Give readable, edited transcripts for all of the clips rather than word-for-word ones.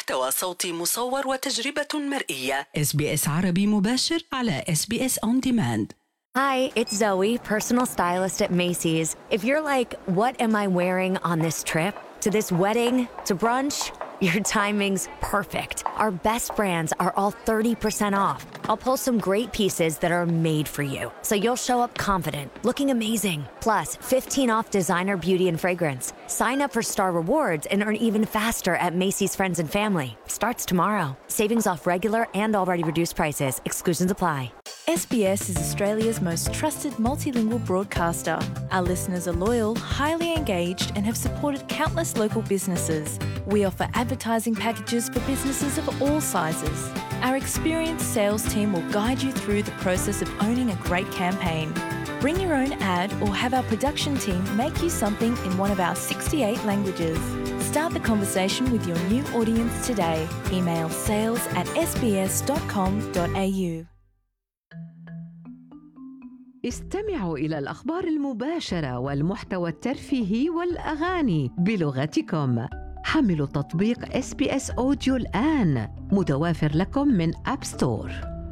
محتوى صوتي مصور وتجربة مرئية. SBS عربي مباشر على SBS On Demand. Hi, it's Zoe, personal stylist at Macy's. If you're like, what am I wearing on this trip? To this wedding? To brunch? Your timing's perfect. Our best brands are all 30% off. I'll pull some great pieces that are made for you, so you'll show up confident, looking amazing. Plus, 15 off designer beauty and fragrance. Sign up for Star Rewards and earn even faster at Macy's Friends and Family. Starts tomorrow. Savings off regular and already reduced prices. Exclusions apply. SBS is Australia's most trusted multilingual broadcaster. Our listeners are loyal, highly engaged, and have supported countless local businesses. We offer advertising packages for businesses of all sizes. Our experienced sales team will guide you through the process of owning a great campaign. Bring your own ad or have our production team make you something in one of our 68 languages. Start the conversation with your new audience today. Email sales@sbs.com.au. استمعوا إلى الأخبار المباشرة والمحتوى الترفيهي والأغاني بلغتكم. حملوا تطبيق SBS أوديو الآن، متوافر لكم من أب ستور.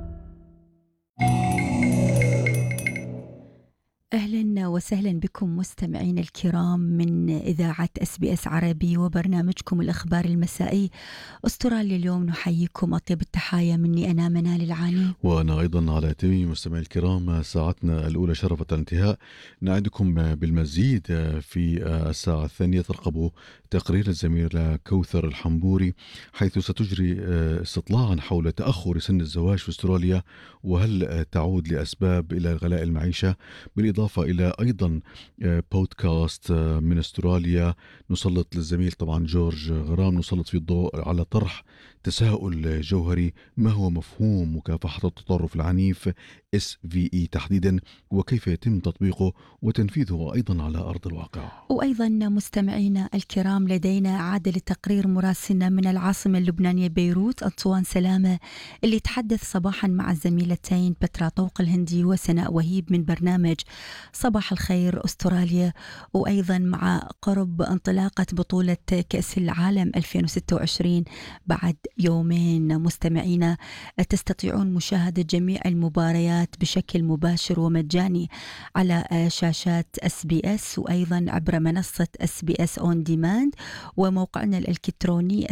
أهلا وسهلا بكم مستمعين الكرام من إذاعة SBS عربي وبرنامجكم الأخبار المسائي أستراليا اليوم. نحييكم أطيب التحايا مني أنا منال العاني، وأنا أيضا على تيمي. مستمعي الكرام، ساعتنا الأولى شرفت الانتهاء. نعدكم بالمزيد في الساعة الثانية. ترقبوا تقرير الزميلة كوثر الحنبوري، حيث ستجري استطلاعا حول تأخر سن الزواج في أستراليا، وهل تعود لأسباب إلى غلاء المعيشة، بالإضافة إلى أيضا بودكاست من أستراليا. نسلط للزميل طبعا جورج غرام، نسلط في الضوء على طرح تساؤل جوهري: ما هو مفهوم مكافحة التطرف العنيف SVE تحديدا، وكيف يتم تطبيقه وتنفيذه أيضا على أرض الواقع. وأيضا مستمعينا الكرام لدينا إعادة لتقرير مراسلنا من العاصمة اللبنانية بيروت أنطوان سلامة، اللي تحدث صباحا مع الزميلتين بترا طوق الهندي وسناء وهيب من برنامج صباح الخير أستراليا، وأيضا مع قرب انطلاقة بطولة كأس العالم 2026 بعد يومين. مستمعينا تستطيعون مشاهدة جميع المباريات بشكل مباشر ومجاني على شاشات SBS، وأيضا عبر منصة SBS On Demand وموقعنا الإلكتروني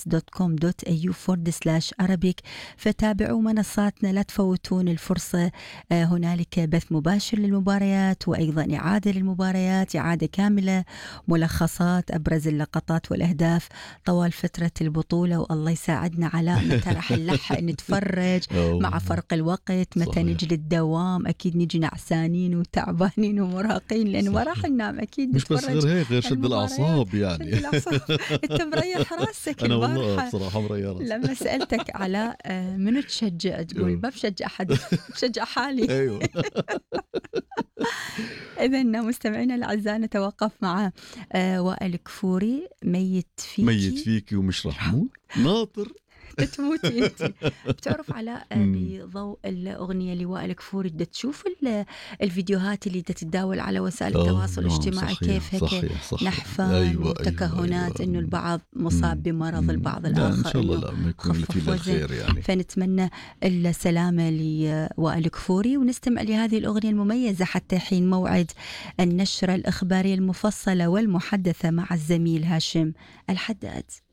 sbs.com.au/Arabic. فتابعوا منصاتنا، لا تفوتون الفرصة. هنالك بث مباشر للمباريات، وأيضا إعادة للمباريات، إعادة كاملة، ملخصات أبرز اللقطات والأهداف طوال فترة البطولة. والله يساعدنا على متى رح نلحق نتفرج مع فرق الوقت، متى نجي للدوام. أكيد نجي نعسانين وتعبانين ومراهقين، لأنه ما راح ننام. أكيد مش بس غير هيك، غير شد الأعصاب يعني. أنت مريح راسك. أنا والله بصراحة مريح راسي. لما سألتك على منو تشجع، تقول ما بشجع أحد، بشجع حالي. أيوة. إذن مستمعينا الأعزاء نتوقف مع وائل كفوري، ميت فيكي ومش رح موت، ناطر تموتي انت. بتعرف على بضوء الأغنية لوائل كفوري تشوف الفيديوهات اللي تتداول على وسائل التواصل الاجتماعي، كيف هيك نحفان وتكهنات انه البعض مصاب بمرض، البعض الآخر ان شاء الله لا ما يكون في الخير يعني. فنتمنى السلامة لوائل كفوري، ونستمع لهذه الأغنية المميزة حتى حين موعد النشرة الإخبارية المفصلة والمحدثة مع الزميل هاشم الحداد.